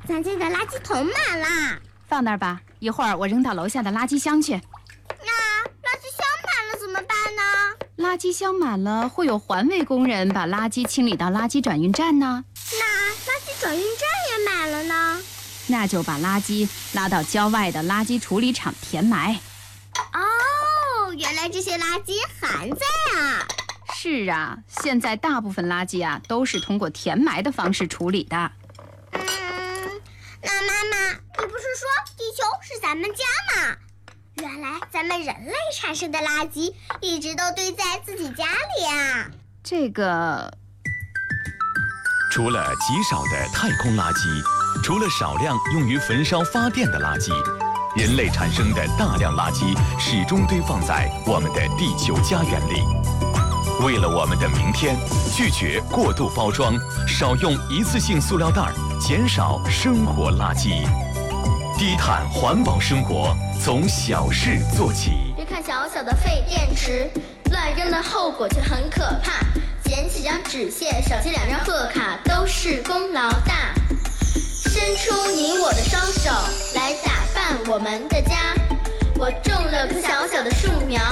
咱家的垃圾桶满了。 放那儿吧，一会儿我扔到楼下的垃圾箱去。 那垃圾箱满了怎么办呢？ 垃圾箱满了，会有环卫工人把垃圾清理到垃圾转运站呢。 那垃圾转运站也满了呢？ 那就把垃圾拉到郊外的垃圾处理厂填埋。 哦，原来这些垃圾还在啊！ 是啊，现在大部分垃圾啊都是通过填埋的方式处理的。 那妈妈，你不是说地球是咱们家吗？原来咱们人类产生的垃圾一直都堆在自己家里啊。 这个， 除了极少的太空垃圾，除了少量用于焚烧发电的垃圾，人类产生的大量垃圾始终堆放在我们的地球家园里。为了我们的明天，拒绝过度包装，少用一次性塑料袋，减少生活垃圾。低碳环保生活，从小事做起。 别看小小的废电池，乱扔的后果却很可怕。捡起张纸屑，少接2张贺卡，都是功劳大。伸出你我的双手，来打扮我们的家。我种了棵小小的树苗。